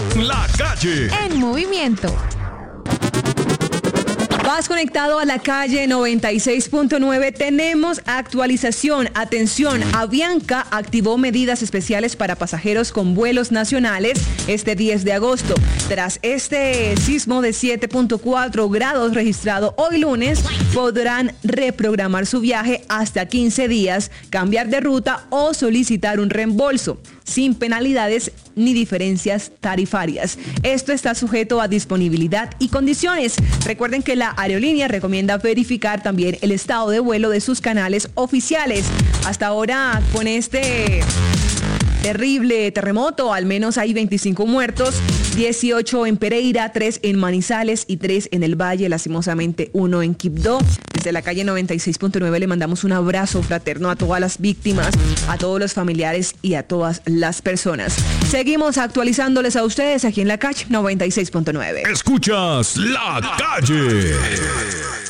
La Calle en movimiento. Vas conectado a La Calle 96.9. Tenemos actualización. Atención, Avianca activó medidas especiales para pasajeros con vuelos nacionales este 10 de agosto. Tras este sismo de 7.4 grados registrado hoy lunes, podrán reprogramar su viaje hasta 15 días, cambiar de ruta o solicitar un reembolso, sin penalidades ni diferencias tarifarias. Esto está sujeto a disponibilidad y condiciones. Recuerden que la aerolínea recomienda verificar también el estado de vuelo de sus canales oficiales. Hasta ahora, con este terrible terremoto, al menos hay 25 muertos, 18 en Pereira, 3 en Manizales y 3 en el Valle, lastimosamente 1 en Quibdó. Desde La Calle 96.9 le mandamos un abrazo fraterno a todas las víctimas, a todos los familiares y a todas las personas. Seguimos actualizándoles a ustedes aquí en La Calle 96.9. Escuchas La Calle.